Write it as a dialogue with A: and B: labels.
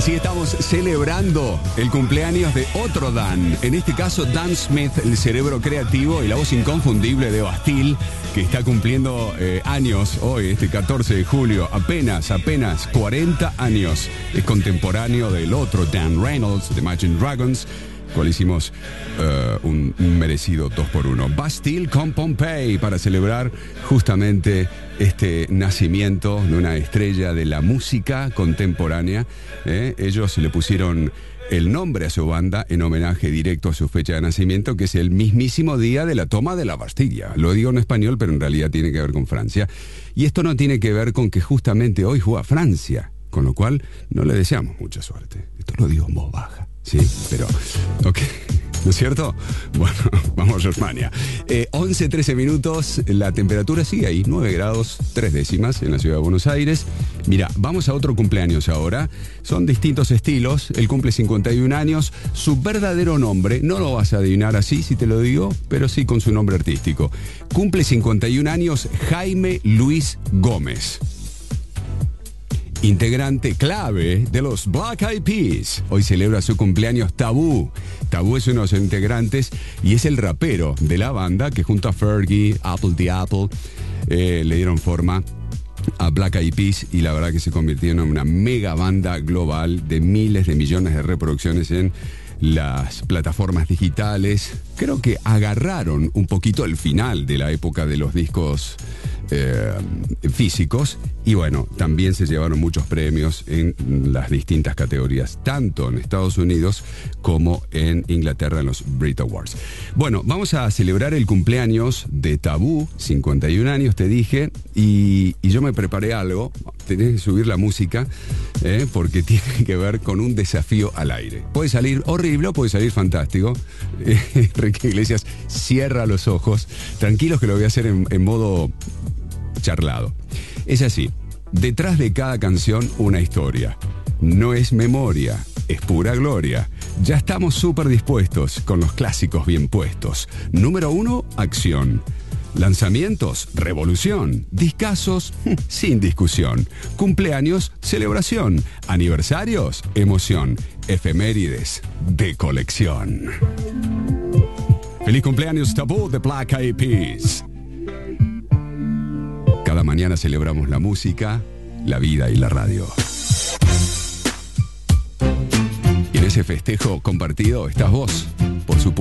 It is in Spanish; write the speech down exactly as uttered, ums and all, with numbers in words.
A: Así estamos celebrando el cumpleaños de otro Dan. En este caso, Dan Smith, el cerebro creativo y la voz inconfundible de Bastille, que está cumpliendo eh, años hoy, este catorce de julio. Apenas, apenas cuarenta años. Es contemporáneo del otro Dan Reynolds, de Imagine Dragons, cual hicimos uh, un, un merecido dos por uno. Bastille con Pompeii para celebrar justamente este nacimiento de una estrella de la música contemporánea. ¿eh? Ellos le pusieron el nombre a su banda en homenaje directo a su fecha de nacimiento, que es el mismísimo día de la toma de la Bastilla. Lo digo en español, pero en realidad tiene que ver con Francia. Y esto no tiene que ver con que justamente hoy juega Francia, con lo cual no le deseamos mucha suerte. Esto lo digo en voz baja. Sí, pero, ok, ¿no es cierto? Bueno, vamos a Osmania. Eh, once, trece minutos, la temperatura sigue ahí, nueve grados, tres décimas en la ciudad de Buenos Aires. Mira, vamos a otro cumpleaños ahora. Son distintos estilos. Él cumple cincuenta y un años. Su verdadero nombre, no lo vas a adivinar así si te lo digo, pero sí con su nombre artístico. Cumple cincuenta y un años Jaime Luis Gómez, integrante clave de los Black Eyed Peas. Hoy celebra su cumpleaños Tabú. Tabú es uno de los integrantes y es el rapero de la banda que junto a Fergie, Apple the Apple, eh, le dieron forma a Black Eyed Peas, y la verdad que se convirtieron en una mega banda global de miles de millones de reproducciones en las plataformas digitales. Creo que agarraron un poquito el final de la época de los discos eh, físicos, y bueno, también se llevaron muchos premios en las distintas categorías, tanto en Estados Unidos como en Inglaterra en los Brit Awards. Bueno, vamos a celebrar el cumpleaños de Tabú, cincuenta y un años, te dije, y, y yo me preparé algo. Tenés que subir la música, eh, porque tiene que ver con un desafío al aire. Puede salir horrible o puede salir fantástico. Eh, Enrique Iglesias, cierra los ojos. Tranquilos que lo voy a hacer en, en modo charlado. Es así. Detrás de cada canción, una historia. No es memoria, es pura gloria. Ya estamos súper dispuestos con los clásicos bien puestos. Número uno, acción. Lanzamientos, revolución. Discazos, sin discusión. Cumpleaños, celebración. Aniversarios, emoción. Efemérides, de colección. Feliz cumpleaños, Tabú de Black Eyed Peas. Cada mañana celebramos la música, la vida y la radio. Y en ese festejo compartido estás vos, por supuesto.